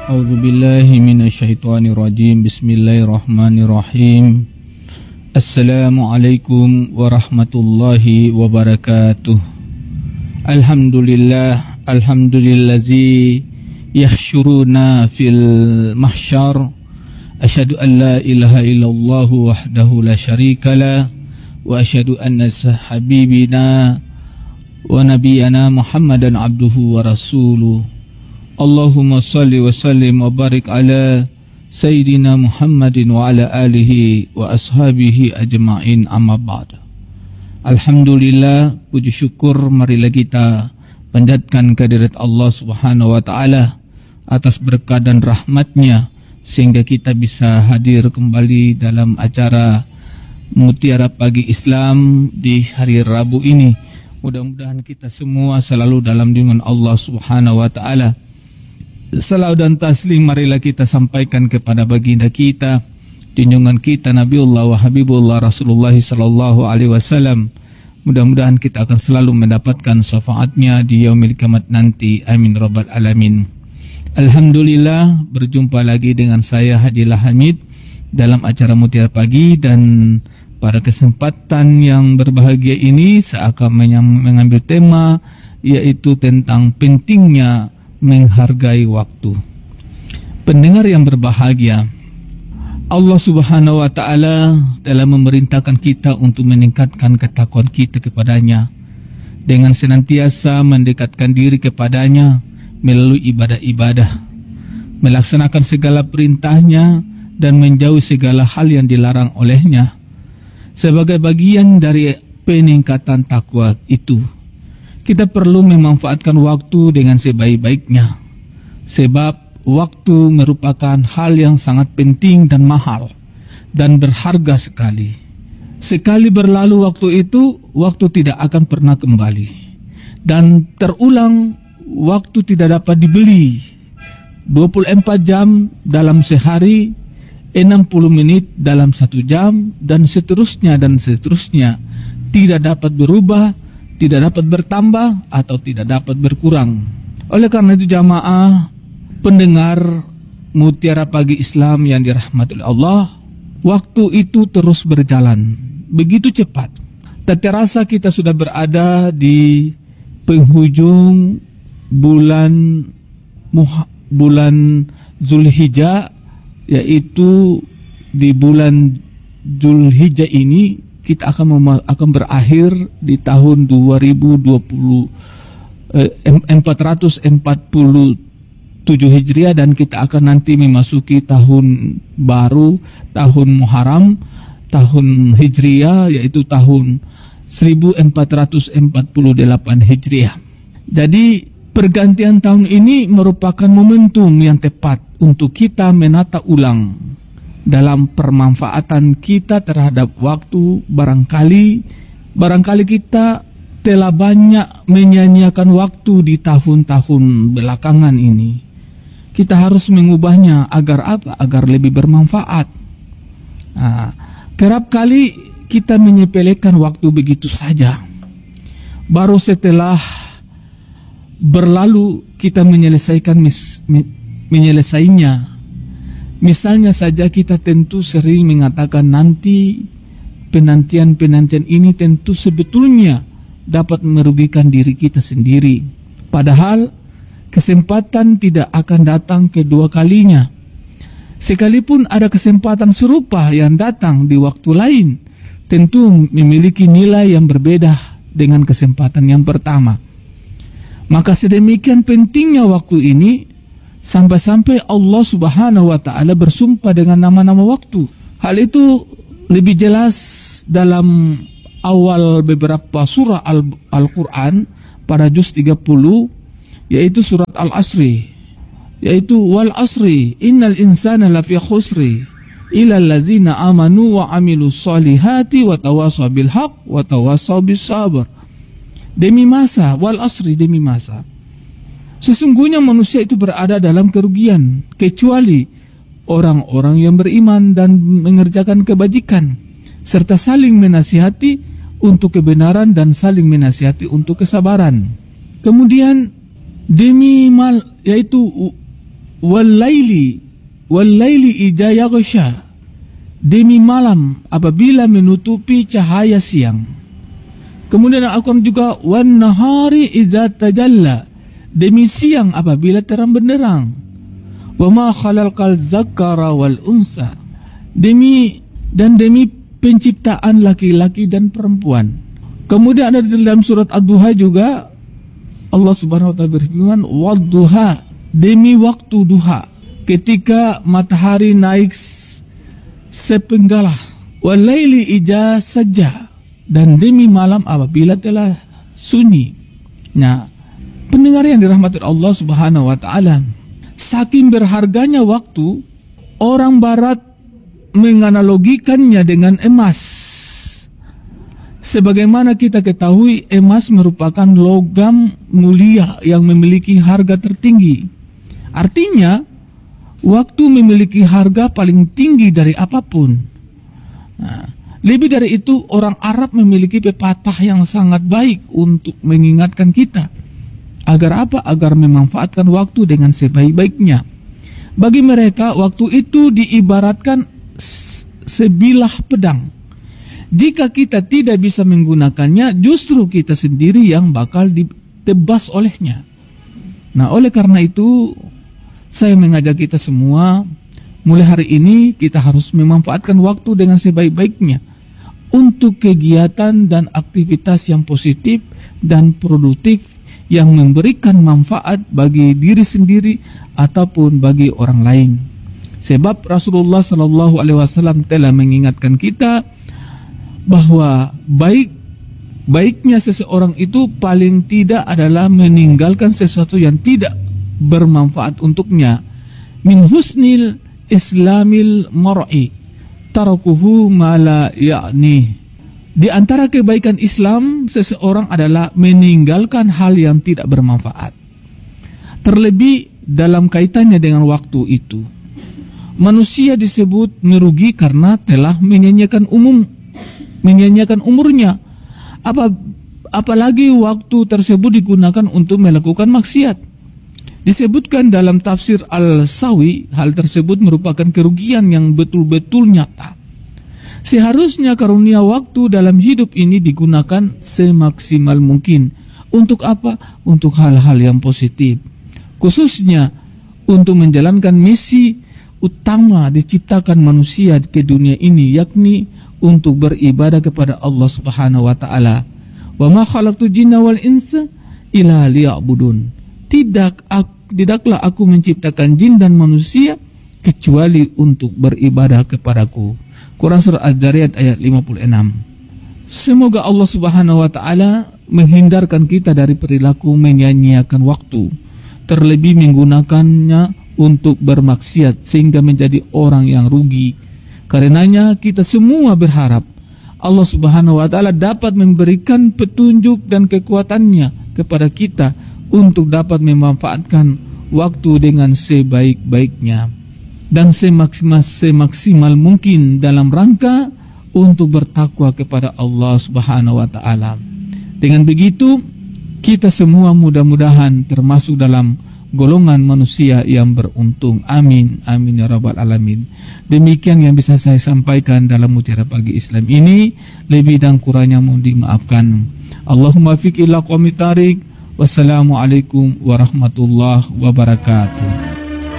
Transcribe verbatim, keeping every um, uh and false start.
A'udzu billahi minasyaitonir rajim. Bismillahirrahmanirrahim. Assalamualaikum warahmatullahi wabarakatuh. Alhamdulillah, alhamdulillazi yahsyuruna fil mahsyar. Asyhadu an la ilaha illallah wahdahu la syarikalah wa asyhadu anna habibina wa nabiyyana Muhammadan abduhu wa rasuluh. Allahumma salli wa sallim wa barik ala Sayyidina Muhammadin wa ala alihi wa ashabihi ajma'in, amma ba'd. Alhamdulillah, puji syukur marilah kita panjatkan kehadirat Allah subhanahu wa ta'ala atas berkah dan rahmatnya sehingga kita bisa hadir kembali dalam acara Mutiara Pagi Islam di hari Rabu ini. Mudah-mudahan kita semua selalu dalam lindungan Allah subhanahu wa ta'ala. Salawat dan taslim marilah kita sampaikan kepada baginda kita, junjungan kita Nabiullah wa Habibullah Rasulullah sallallahu alaihi wasallam. Mudah-mudahan kita akan selalu mendapatkan syafaatnya di yaumil kiamat nanti. Amin rabbal alamin. Alhamdulillah, berjumpa lagi dengan saya Hajilah Hamid dalam acara Mutiara Pagi, dan pada kesempatan yang berbahagia ini saya akan mengambil tema yaitu tentang pentingnya menghargai waktu. Pendengar yang berbahagia, Allah subhanahu wa ta'ala telah memerintahkan kita untuk meningkatkan ketakwaan kita kepadanya dengan senantiasa mendekatkan diri kepadanya melalui ibadah-ibadah, melaksanakan segala perintahnya dan menjauhi segala hal yang dilarang olehnya. Sebagai bagian dari peningkatan takwa itu, kita perlu memanfaatkan waktu dengan sebaik-baiknya, sebab waktu merupakan hal yang sangat penting dan mahal dan berharga sekali. Sekali berlalu waktu itu, waktu tidak akan pernah kembali, dan terulang waktu tidak dapat dibeli. dua puluh empat jam dalam sehari, enam puluh menit dalam satu jam, dan seterusnya dan seterusnya, tidak dapat berubah, tidak dapat bertambah atau tidak dapat berkurang. Oleh karena itu jamaah pendengar Mutiara Pagi Islam yang dirahmati Allah, waktu itu terus berjalan begitu cepat. Tak terasa kita sudah berada di penghujung bulan Muh bulan Zulhijjah, yaitu di bulan Zulhijjah ini kita akan akan berakhir di tahun dua ribu dua puluh eh, empat ratus empat puluh tujuh Hijriah, dan kita akan nanti memasuki tahun baru, tahun Muharram, tahun Hijriah, yaitu tahun seribu empat ratus empat puluh delapan Hijriah. Jadi pergantian tahun ini merupakan momentum yang tepat untuk kita menata ulang dalam permanfaatan kita terhadap waktu. Barangkali barangkali kita telah banyak menyanyiakan waktu di tahun-tahun belakangan ini. Kita harus mengubahnya agar apa? Agar lebih bermanfaat. Nah, kerap kali kita menyepelekan waktu begitu saja. Baru setelah berlalu kita menyelesaikan mis, menyelesainya. Misalnya saja kita tentu sering mengatakan nanti, penantian-penantian ini tentu sebetulnya dapat merugikan diri kita sendiri. Padahal kesempatan tidak akan datang kedua kalinya. Sekalipun ada kesempatan serupa yang datang di waktu lain, tentu memiliki nilai yang berbeda dengan kesempatan yang pertama. Maka sedemikian pentingnya waktu ini, sampai-sampai Allah subhanahu wa ta'ala bersumpah dengan nama-nama waktu. Hal itu lebih jelas dalam awal beberapa surah Al-Quran pada juz tiga puluh, yaitu surat Al-Asri, yaitu wal asri innal insana lafi khusri illa allazina amanu wa amilu salihati wa tawasaw bil haq wa tawasaw bis sabr. Demi masa, wal asri, demi masa, sesungguhnya manusia itu berada dalam kerugian kecuali orang-orang yang beriman dan mengerjakan kebajikan, serta saling menasihati untuk kebenaran dan saling menasihati untuk kesabaran. Kemudian demi mal, yaitu wal-laili wal-laili idza yaghsha, demi malam apabila menutupi cahaya siang. Kemudian Al-Quran juga wan nahari idza tajalla, demi siang apabila terang benderang. Wa ma khalaqal zakara wal unsa, demi dan demi penciptaan laki-laki dan perempuan. Kemudian ada di dalam surat Ad-Duha juga Allah Subhanahu wa taala berfirman wad-duha, demi waktu duha, ketika matahari naik sepenggalah. Wal-laili idza sajja, dan demi malam apabila telah sunyi. Nah, pendengar yang dirahmati Allah Subhanahu wa taala, saking berharganya waktu, orang barat menganalogikannya dengan emas. Sebagaimana kita ketahui, emas merupakan logam mulia yang memiliki harga tertinggi. Artinya, waktu memiliki harga paling tinggi dari apapun. Nah, lebih dari itu, orang Arab memiliki pepatah yang sangat baik untuk mengingatkan kita. Agar apa? Agar memanfaatkan waktu dengan sebaik-baiknya. Bagi mereka, waktu itu diibaratkan sebilah pedang. Jika kita tidak bisa menggunakannya, justru kita sendiri yang bakal ditebas olehnya. Nah, oleh karena itu, saya mengajak kita semua, mulai hari ini kita harus memanfaatkan waktu dengan sebaik-baiknya untuk kegiatan dan aktivitas yang positif dan produktif yang memberikan manfaat bagi diri sendiri ataupun bagi orang lain. Sebab Rasulullah Shallallahu Alaihi Wasallam telah mengingatkan kita bahwa baik baiknya seseorang itu paling tidak adalah meninggalkan sesuatu yang tidak bermanfaat untuknya. Min husnil islamil mar'i tarakuhu ma la ya'ni. Di antara kebaikan Islam seseorang adalah meninggalkan hal yang tidak bermanfaat. Terlebih dalam kaitannya dengan waktu itu. Manusia disebut merugi karena telah menyanyiakan umum menyanyiakan umurnya. Apa, apalagi waktu tersebut digunakan untuk melakukan maksiat. Disebutkan dalam tafsir Al-Sawi, hal tersebut merupakan kerugian yang betul-betul nyata. Seharusnya karunia waktu dalam hidup ini digunakan semaksimal mungkin. Untuk apa? Untuk hal-hal yang positif. Khususnya untuk menjalankan misi utama diciptakan manusia ke dunia ini, yakni untuk beribadah kepada Allah Subhanahu wa taala. Wa ma khalaqtu jinna wal insa illa liya'budun. Tidak aku, tidaklah aku menciptakan jin dan manusia kecuali untuk beribadah kepadaku. Quran surah Az-Zariyat ayat lima puluh enam. Semoga Allah Subhanahu wa taala menghindarkan kita dari perilaku menyia-nyiakan waktu, terlebih menggunakannya untuk bermaksiat sehingga menjadi orang yang rugi. Karenanya kita semua berharap Allah Subhanahu wa taala dapat memberikan petunjuk dan kekuatannya kepada kita untuk dapat memanfaatkan waktu dengan sebaik-baiknya dan semaksimal, semaksimal mungkin dalam rangka untuk bertakwa kepada Allah Subhanahu wa taala. Dengan begitu, kita semua mudah-mudahan termasuk dalam golongan manusia yang beruntung. Amin, amin ya rabbal alamin. Demikian yang bisa saya sampaikan dalam Mutiara Pagi Islam ini. Lebih dan kurangnya mohon dimaafkan. Allahumma fiqh ila qawmi tarik. Wassalamualaikum warahmatullahi wabarakatuh.